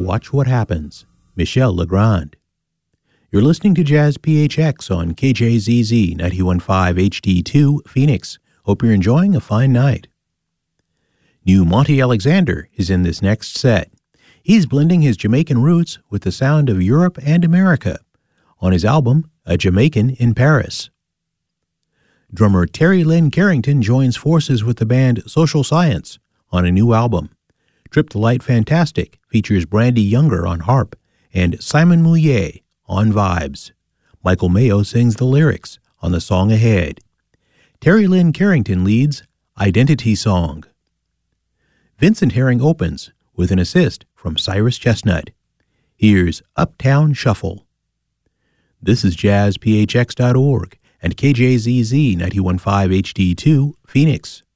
Watch What Happens, Michel Legrand. You're listening to Jazz PHX on KJZZ 91.5 HD2, Phoenix. Hope you're enjoying a fine night. New Monty Alexander is in this next set. He's blending his Jamaican roots with the sound of Europe and America on his album, A Jamaican in Paris. Drummer Terry Lynn Carrington joins forces with the band Social Science on a new album. Trip to Light Fantastic features Brandy Younger on harp and Simon Mouillet on vibes. Michael Mayo sings the lyrics on the song Ahead. Terry Lynn Carrington leads Identity Song. Vincent Herring opens with an assist from Cyrus Chestnut. Here's Uptown Shuffle. This is JazzPHX.org and KJZZ 91.5 HD2, Phoenix.